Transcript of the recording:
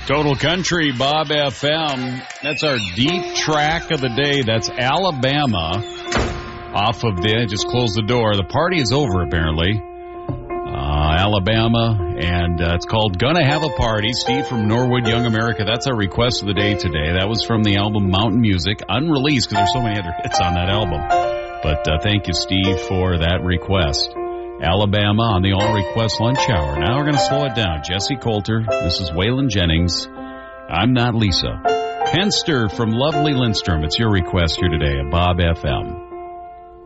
Total Country, Bob FM. That's our deep track of the day. That's Alabama off of the, just closed the door. The party is over, apparently. Alabama, and it's called Gonna Have a Party. Steve from Norwood, Young America. That's our request of the day today. That was from the album Mountain Music, unreleased because there's so many other hits on that album. But thank you, Steve, for that request. Alabama on the All Request Lunch Hour. Now we're going to slow it down. Jesse Coulter, this is Waylon Jennings. I'm not Lisa. Penster from lovely Lindstrom. It's your request here today at Bob FM.